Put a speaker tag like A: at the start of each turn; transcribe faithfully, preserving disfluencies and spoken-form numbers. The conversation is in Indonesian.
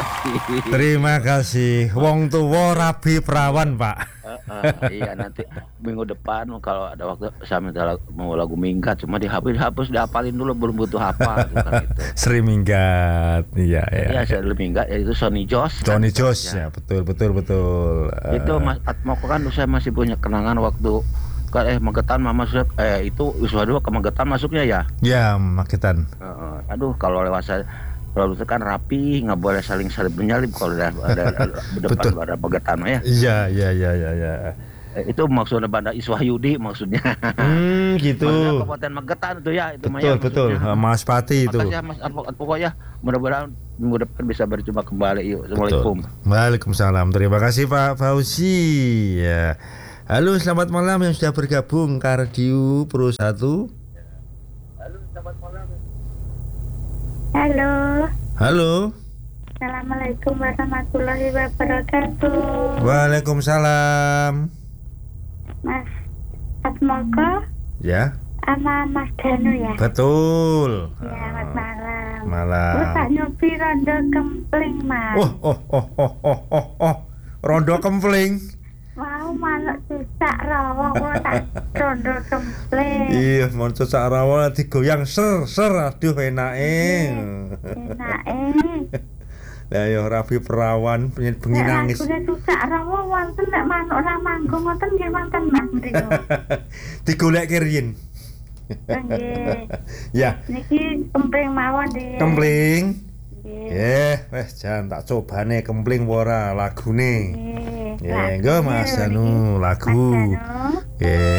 A: kasih.
B: Terima kasih. Wong tuwa rabi perawan, Pak.
A: Uh, uh, iya nanti minggu depan kalau ada waktu saya minta lagu, mau lagu minggat cuma dihapus dihapus dihafalin dulu belum butuh hafal gitu kan itu.
B: Sri Minggat. Iya, ya.
A: Iya, saya dulu minggat yaitu Sonny Jos.
B: Johnny
A: kan,
B: Jos ya, betul betul betul.
A: Itu
B: Uh,
A: Mas Atmoko kan saya masih punya kenangan waktu kan eh Magetan Mama sudah eh itu Wiswa dua ke Magetan masuknya ya.
B: ya, Magetan.
A: Uh, aduh kalau lewat saya kalau itu kan rapi nggak boleh saling salib menyalip kalau ada ada, ada depan ada Magetan ya.
B: Iya, iya, iya, iya, iya.
A: Eh, itu maksudnya Banda Iswahyudi maksudnya.
B: Hmm, gitu.
A: Banda Kabupaten Magetan itu ya itu
B: Betul, betul.
A: maksudnya.
B: Mas Pati itu.
A: Makasih ya Mas Advokat pokoknya mudah-mudahan minggu depan bisa berjumpa kembali. Yuk, assalamualaikum.
B: Betul. Waalaikumsalam. Terima kasih Pak Fauzi. Ya. Halo, selamat malam yang sudah bergabung Kardio Pro satu.
A: Halo, selamat malam.
C: Halo.
B: Halo.
C: Assalamualaikum warahmatullahi wabarakatuh.
B: Waalaikumsalam.
C: Mas Atmoko
B: Ya.
C: sama Mas Danu ya.
B: Betul.
C: Ya, selamat malam.
B: Malam.
C: Terus tak nyobi rondo kempling, Mas.
B: Oh, oh, oh, oh, oh, oh, oh. Rondo kempling.
C: Mau maluk cucak rawa kok tak rondo kempling.
B: Iya, mau cocok rawa digoyang ser ser aduh enake.
C: Enak eh.
B: Lah ya rabi perawan pengen bengi nangis.
C: Nek cucak rawa wonten nek manuk ora manggung ngoten nggih wonten Mas mriku.
B: Digoleki riyin.
C: Nggih.
B: Ya,
C: Niki kempling mawon nggih.
B: kempling.
C: Nggih.
B: Eh, wes jan tak cobane kempling ora lagune.
C: Nggih.
B: Ya, engko Mas Anu lagu.
C: Mas Danu.
B: Nggih.